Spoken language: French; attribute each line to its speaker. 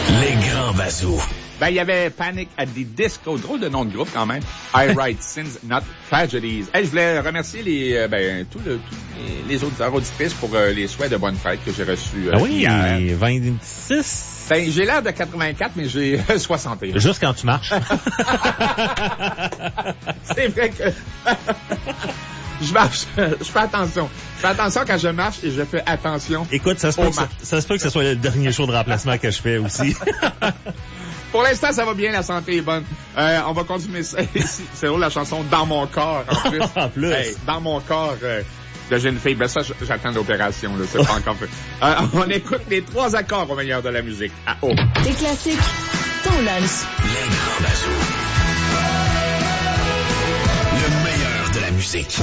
Speaker 1: Les grands bazous.
Speaker 2: Ben, il y avait Panic at the Disco, drôle de nom de groupe quand même. I Write Sins, Not Tragedies. Hey, je voulais remercier tous les auditeurs auditrices pour les souhaits de bonne fête que j'ai reçus hier.
Speaker 3: 26?
Speaker 2: Ben, j'ai l'air de 84, mais j'ai 61.
Speaker 3: Juste quand tu marches.
Speaker 2: C'est vrai que... Je marche, je fais attention. Je fais attention quand je marche et je fais attention.
Speaker 3: Écoute, ça se peut que ce soit le dernier show de remplacement que je fais aussi.
Speaker 2: Pour l'instant, ça va bien, la santé est bonne. On va continuer ça ici. C'est drôle, la chanson « Dans mon corps » en plus.
Speaker 3: En plus.
Speaker 2: Hey, dans mon corps de jeune fille. Ben ça, j'attends l'opération, là. C'est pas encore fait. On écoute les 3 accords au meilleur de la musique. À haut.
Speaker 4: Des classiques, ton lunch.
Speaker 1: Les grands bazous. Le meilleur de la musique.